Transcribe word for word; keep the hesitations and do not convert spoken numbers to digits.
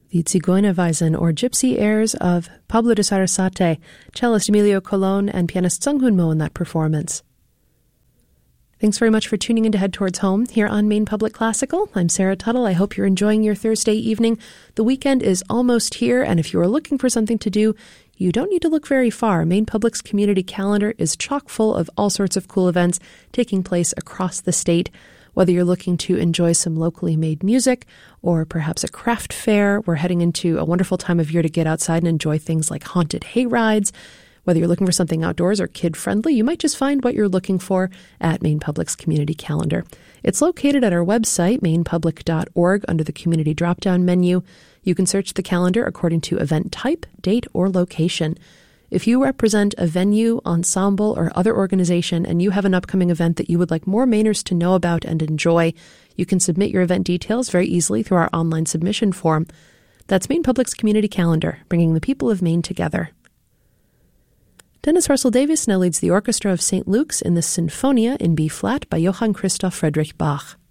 The Zigeunerweisen, or Gypsy Airs, of Pablo de Sarasate, cellist Emilio Colon, and pianist Sung Hoon Mo in that performance. Thanks very much for tuning in to Head Towards Home here on Maine Public Classical. I'm Sarah Tuttle. I hope you're enjoying your Thursday evening. The weekend is almost here, and if you are looking for something to do, you don't need to look very far. Maine Public's community calendar is chock full of all sorts of cool events taking place across the state. Whether you're looking to enjoy some locally made music or perhaps a craft fair, we're heading into a wonderful time of year to get outside and enjoy things like haunted hay rides. Whether you're looking for something outdoors or kid-friendly, you might just find what you're looking for at Maine Public's community calendar. It's located at our website, maine public dot org, under the community drop-down menu. You can search the calendar according to event type, date, or location. If you represent a venue, ensemble, or other organization and you have an upcoming event that you would like more Mainers to know about and enjoy, you can submit your event details very easily through our online submission form. That's Maine Public's community calendar, bringing the people of Maine together. Dennis Russell Davies now leads the Orchestra of Saint Luke's in the Sinfonia in B-flat by Johann Christoph Friedrich Bach.